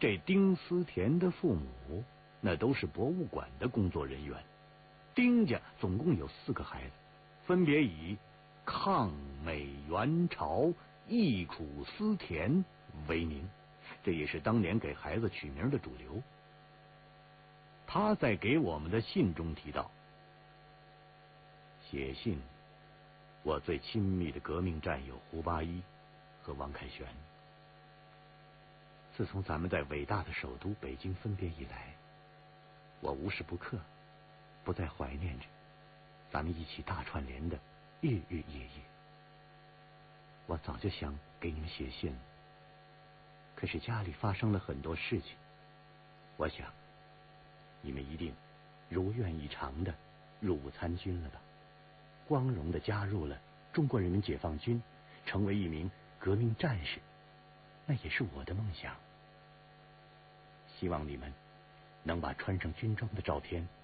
这丁思甜的父母那都是博物馆的工作人员，丁家总共有4个孩子，分别以抗美援朝、忆苦思甜为名，这也是当年给孩子取名的主流。他在给我们的信中提到，写信我最亲密的革命战友胡八一和王凯旋。自从咱们在伟大的首都北京分别以来，我无时不刻不再怀念着咱们一起大串联的日日夜夜。我早就想给你们写信了，可是家里发生了很多事情，我想你们一定如愿以偿的入伍参军了吧，光荣的加入了中国人民解放军，成为一名革命战士，那也是我的梦想。希望你们能把穿上军装的照片